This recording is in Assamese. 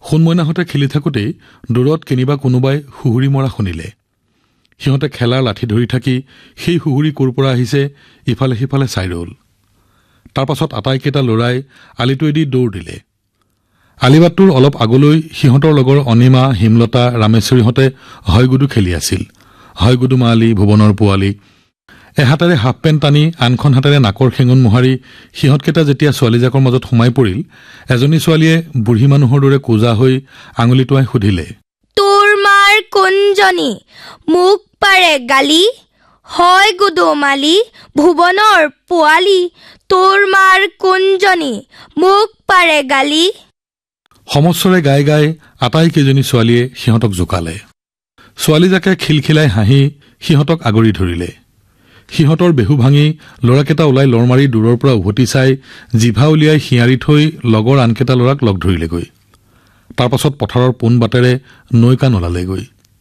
সোণমইনাহঁতে খেলি থাকোঁতেই দূৰত কেনিবা কোনোবাই সুহুৰি মৰা শুনিলে। সিহঁতে খেলাৰ লাঠি ধৰি থাকি সেই সুহুৰি ক'ৰ পৰা আহিছে ইফালে সিফালে চাই ৰ'ল। তাৰ পাছত আটাইকেইটা ল'ৰাই আলিটোৱেদি দৌৰ দিলে। আলিবাটটোৰ অলপ আগলৈ সিহঁতৰ লগৰ অনিমা, হিমলতা, ৰামেশ্বৰীহঁতে হয়গুদু খেলি আছিল। হয়গুদু মালি, ভুৱনৰ পোৱালি। এহাতেৰে হাফ পেণ্ট টানি আনখন হাতেৰে নাকৰ শেঙুন মোহাৰি সিহঁতকেইটা যেতিয়া ছোৱালীজাকৰ মাজত সোমাই পৰিল, এজনী ছোৱালীয়ে বুঢ়ী মানুহৰ দৰে কোজা হৈ আঙুলি টোৱাই সুধিলে, তোৰ মাৰ কোনজনী মোক পাৰে গালি? হয়গুদু মালি, ভুৱনৰ পোৱালি, তোৰ মাৰ কোনজনী মোক পাৰে গালি? সমস্বৰে গাই গাই আটাইকেইজনী ছোৱালীয়ে সিহঁতক জোকালে। ছোৱালীজাকে খিলখিলাই হাঁহি সিহঁতক আগুৰি ধৰিলে। সিহঁতৰ বেহু ভাঙি ল'ৰাকেইটা ওলাই লৰ মাৰি দূৰৰ পৰা উভতি চাই জিভা উলিয়াই শিয়াৰি থৈ লগৰ আনকেইটা ল'ৰাক লগ ধৰিলেগৈ। তাৰ পাছত পথাৰৰ পোন বাটেৰে নৈকা নলালেগৈ।